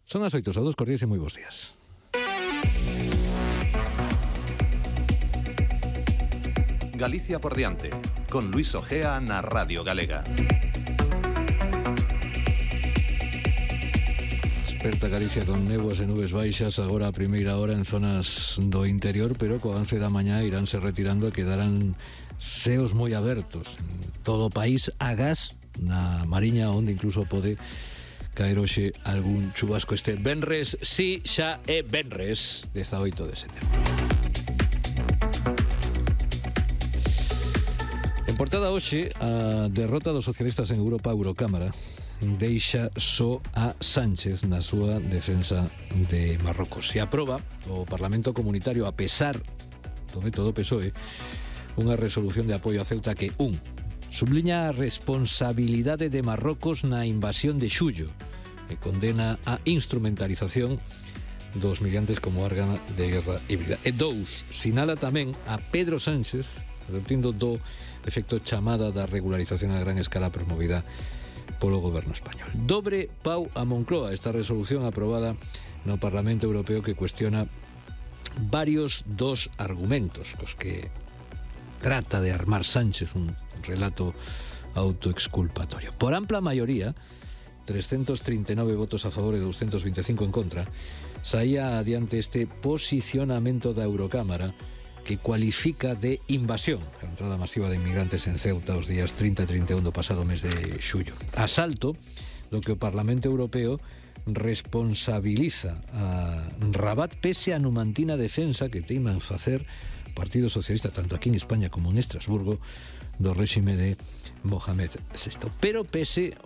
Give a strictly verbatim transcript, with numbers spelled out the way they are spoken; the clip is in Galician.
Son as oito, saúdos cordiais e moi bons días. Galicia por diante, con Luis Ojea na Radio Galega. Desperta Galicia con néboas e nubes baixas agora a primeira hora en zonas do interior, pero co avance da mañá iránse retirando e quedarán ceos moi abertos en todo o país, agás na Mariña, onde incluso pode caer hoxe algún chubasco este venres. Si, xa é venres, dezaoito de setembro. En portada hoxe, a derrota dos socialistas en Europa a Eurocámara deixa só a Sánchez na súa defensa de Marrocos. Se aproba o Parlamento Comunitario, a pesar do veto do P S O E, unha resolución de apoio a Ceuta que, un, subliña a responsabilidade de Marrocos na invasión de Xullo e condena a instrumentalización dos migrantes como órgano de guerra híbrida. E dous, sinala tamén a Pedro Sánchez, advertindo do efecto chamada da regularización a gran escala promovida polo goberno español. Dobre pau a Moncloa esta resolución aprobada no Parlamento Europeo que cuestiona varios dos argumentos cos que trata de armar Sánchez un relato autoexculpatorio. Por ampla maioría, trescentos trinta e nove votos a favor e doscientos vinte e cinco en contra, saía adiante este posicionamento da Eurocámara que cualifica de invasión a entrada masiva de inmigrantes en Ceuta os días trinta e trinta e un do pasado mes de xullo. Asalto do que o Parlamento Europeo responsabiliza a Rabat pese a numantina defensa que teima en facer o Partido Socialista tanto aquí en España como en Estrasburgo do réxime de Mohamed sexto. Pero pese